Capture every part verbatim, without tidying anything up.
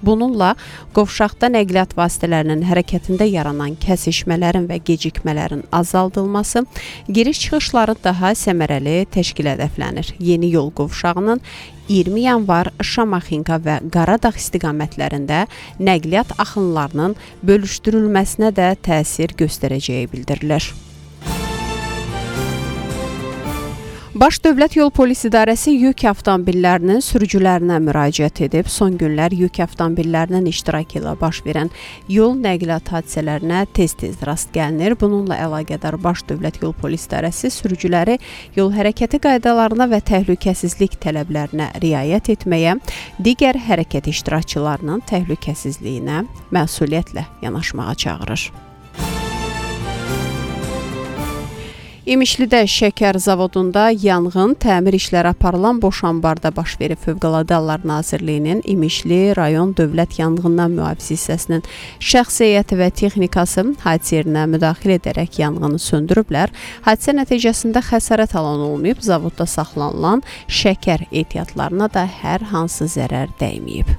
Bununla qovşaqda nəqliyyat vasitələrinin hərəkətində yaranan kəsişmələrin və gecikmələrin azaldılması, giriş-çıxışların daha səmərəli təşkil hədəflənir. Yeni yol qovşağının iyirmi yanvar, Şamaxınka və Qaradağ istiqamətlərində nəqliyyat axınlarının bölüşdürülməsinə də təsir göstərəcəyi bildirilir. Baş Dövlət Yol Polis İdarəsi yük avtomobillərinin sürücülərinə müraciət edib, son günlər yük avtomobillərinin iştirakı ilə baş verən yol nəqliyyat hadisələrinə tez-tez rast gəlinir. Bununla əlaqədar Baş Dövlət Yol Polis İdarəsi sürücüləri yol hərəkəti qaydalarına və təhlükəsizlik tələblərinə riayət etməyə, digər hərəkət iştirakçılarının təhlükəsizliyinə məsuliyyətlə yanaşmağa çağırır. İmişlidə şəkər zavodunda yanğın təmir işləri aparılan boş ambarda baş verib. Fövqəladə Hallar Nazirliyinin İmişli rayon Dövlət Yanğından Mühafizə hissəsinin şəxs heyəti və texnikası hadisə yerinə müdaxilə edərək yanğını söndürüblər. Hadisə nəticəsində xəsarət alan olmayıb, zavodda saxlanılan şəkər ehtiyatlarına da hər hansı zərər dəyməyib.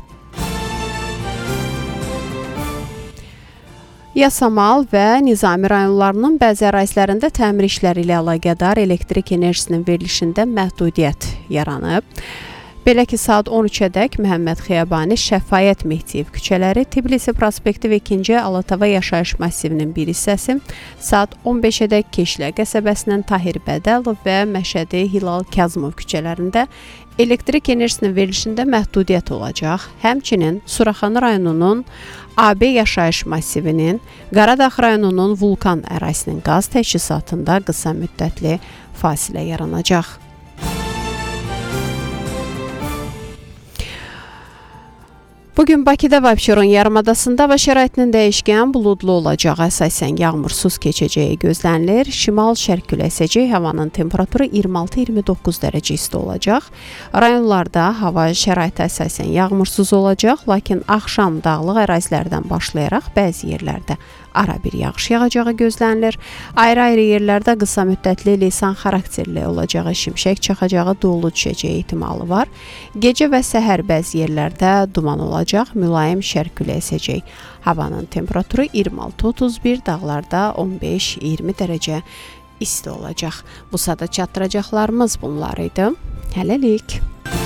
Yasamal və Nizami rayonlarının bəzi ərazilərində təmir işləri ilə əlaqədar elektrik enerjisinin verilişində məhdudiyyət yaranıb. Belə ki, saat on üçədək Məhəmməd Xiyabani, Şəfaət Mehdiyev küçələri, Tbilisi prospekti və ikinci Alatava yaşayış massivinin bir hissəsi, saat on beşədək Keşlə qəsəbəsinin Tahir Bədəlov və Məşədi Hilal Kazımov küçələrində elektrik enerjisinin verilişində məhdudiyyət olacaq. Həmçinin Suraxanı rayonunun A B yaşayış massivinin, Qaradağ rayonunun Vulkan ərazisinin qaz təchizatında qısa müddətli fasilə yaranacaq. Bugün Bakıda və Abşeron yarımadasında hava şəraitinin dəyişkən buludlu olacağı, əsasən yağmursuz keçəcəyi gözlənilir. Şimal-şərq küləyi əsəcək, havanın temperaturu iyirmi altı iyirmi doqquz dərəcə isti olacaq. Rayonlarda hava şəraiti əsasən yağmursuz olacaq, lakin axşam dağlıq ərazilərdən başlayaraq bəzi yerlərdə ara bir yağış yağacağı gözlənilir. Ayrı-ayrı yerlərdə qısa müddətli leysan xarakterli olacağı, şimşək çaxacağı, dolu düşəcəyi ehtimalı var. Gecə və səhər bəzi yerlərdə duman olacaq, mülayim şərq küləyi əsəcək. Havanın temperaturu iyirmi altı otuz bir, dağlarda on beş iyirmi dərəcə isti olacaq. Bu sada çatdıracaqlarımız bunlar idi. Hələlik.